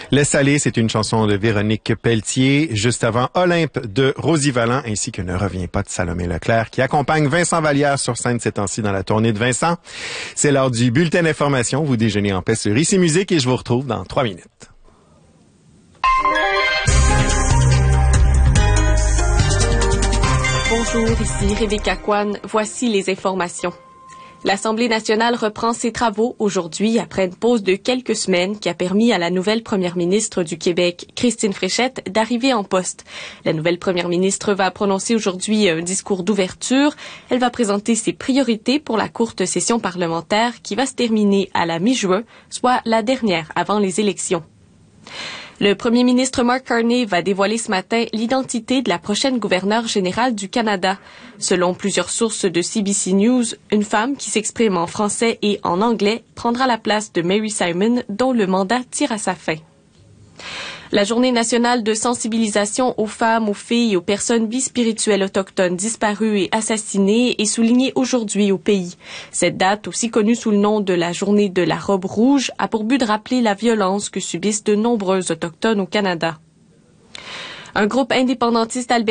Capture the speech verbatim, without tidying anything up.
Laisse aller, c'est une chanson de Véronique Pelletier. Juste avant, Olympe de Rosie Valland, ainsi que Ne reviens pas de Salomé Leclerc, qui accompagne Vincent Vallière sur scène ces temps-ci dans la tournée de Vincent. C'est l'heure du bulletin d'information. Vous déjeunez en paix sur Ici Musique et je vous retrouve dans trois minutes. Bonjour, ici Rebecca Kwan. Voici les informations. L'Assemblée nationale reprend ses travaux aujourd'hui après une pause de quelques semaines qui a permis à la nouvelle première ministre du Québec, Christine Fréchette, d'arriver en poste. La nouvelle première ministre va prononcer aujourd'hui un discours d'ouverture. Elle va présenter ses priorités pour la courte session parlementaire qui va se terminer à la mi-juin, soit la dernière avant les élections. Le premier ministre Mark Carney va dévoiler ce matin l'identité de la prochaine gouverneure générale du Canada. Selon plusieurs sources de C B C News, une femme qui s'exprime en français et en anglais prendra la place de Mary Simon, dont le mandat tire à sa fin. La journée nationale de sensibilisation aux femmes, aux filles et aux personnes bispirituelles autochtones disparues et assassinées est soulignée aujourd'hui au pays. Cette date, aussi connue sous le nom de la journée de la robe rouge, a pour but de rappeler la violence que subissent de nombreux autochtones au Canada. Un groupe indépendantiste